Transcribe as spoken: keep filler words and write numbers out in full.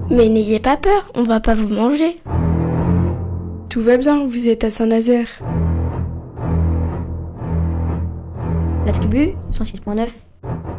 Mais n'ayez pas peur, on va pas vous manger. Tout va bien, vous êtes à Saint-Nazaire. La tribu, cent six point neuf.